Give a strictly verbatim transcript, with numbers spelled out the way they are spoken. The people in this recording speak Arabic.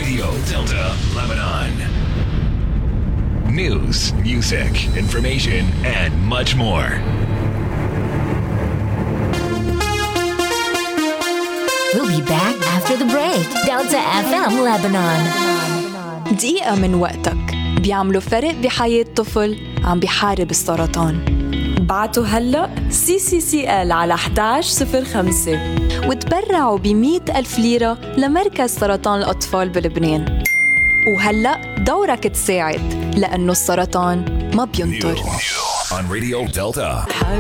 Radio Delta Lebanon. News, music, information, and much more. We'll be back after the break. Delta إف إم Lebanon. دقيقة من وقتك بيعملوا فرق بحياة طفل عم بيحارب السرطان. بعتوا هلأ سي سي سي إل على واحد واحد صفر خمسة وتبرعوا بمئة ألف ليرة لمركز سرطان الأطفال بلبنان. وهلأ دورك تساعد لأنه السرطان ما بينطر. On Radio Delta.